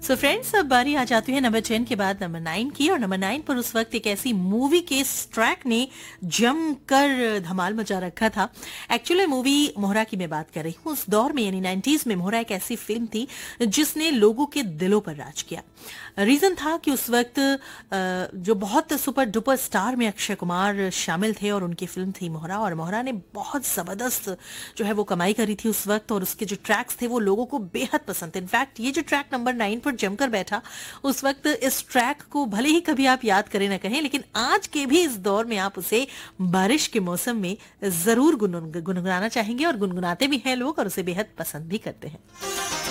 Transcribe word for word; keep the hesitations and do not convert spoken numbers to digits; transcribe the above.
So friends, अब बारी आ जाती है नंबर टेन के बाद नंबर नाइन की। और नंबर नाइन पर उस वक्त एक ऐसी मूवी के ट्रैक ने जमकर धमाल मचा रखा था। एक्चुअली मूवी मोहरा की मैं बात कर रही हूँ। उस दौर में यानी नाइन्टीज में मोहरा एक ऐसी फिल्म थी जिसने लोगों के दिलों पर राज किया। रीजन था कि उस वक्त जो बहुत सुपर डुपर स्टार में अक्षय कुमार शामिल थे और उनकी फिल्म थी मोहरा। और मोहरा ने बहुत जबरदस्त जो है वो कमाई करी थी उस वक्त, और उसके जो ट्रैक्स थे वो लोगों को बेहद पसंद थे। इनफैक्ट ये जो ट्रैक नंबर नाइन पर जमकर बैठा उस वक्त, इस ट्रैक को भले ही कभी आप याद करें ना कहें, लेकिन आज के भी इस दौर में आप उसे बारिश के मौसम में जरूर गुनगुनाना चाहेंगे, और गुनगुनाते भी हैं लोग और उसे बेहद पसंद भी करते हैं।